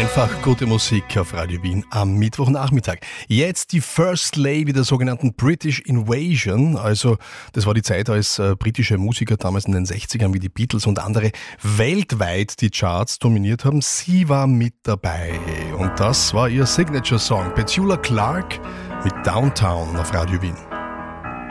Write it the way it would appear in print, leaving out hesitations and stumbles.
Einfach gute Musik auf Radio Wien am Mittwochnachmittag. Jetzt die First Lady der sogenannten British Invasion. Also das war die Zeit, als britische Musiker damals in den 60ern wie die Beatles und andere weltweit die Charts dominiert haben. Sie war mit dabei und das war ihr Signature-Song. Petula Clark mit Downtown auf Radio Wien.